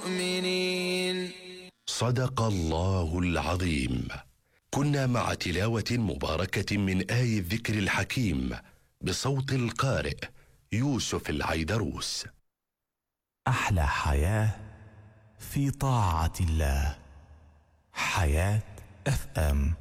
المؤمنين. صدق الله العظيم. كنا مع تلاوة مباركة من آي الذكر الحكيم بصوت القارئ يوسف العيدروس. أحلى حياة في طاعة الله. حياة FM.